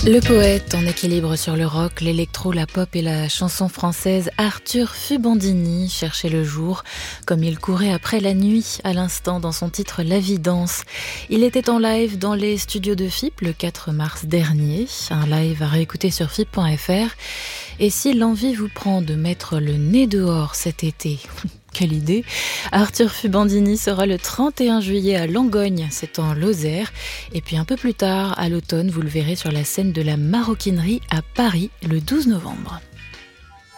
Le poète en équilibre sur le rock, l'électro, la pop et la chanson française, Arthur Fubandini cherchait le jour, comme il courait après la nuit, à l'instant dans son titre La vie danse. Il était en live dans les studios de FIP le 4 mars dernier, un live à réécouter sur FIP.fr. Et si l'envie vous prend de mettre le nez dehors cet été, quelle idée! Arthur Fubandini sera le 31 juillet à Langogne, c'est en Lozère. Et puis un peu plus tard, à l'automne, vous le verrez sur la scène de la Maroquinerie à Paris, le 12 novembre.